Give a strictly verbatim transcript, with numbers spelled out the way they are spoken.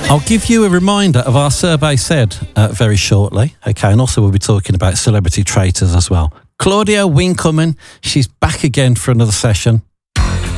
I'll give you a reminder of our survey said uh, very shortly. Okay, and also we'll be talking about celebrity traitors as well. Claudia Winkleman, she's back again for another session.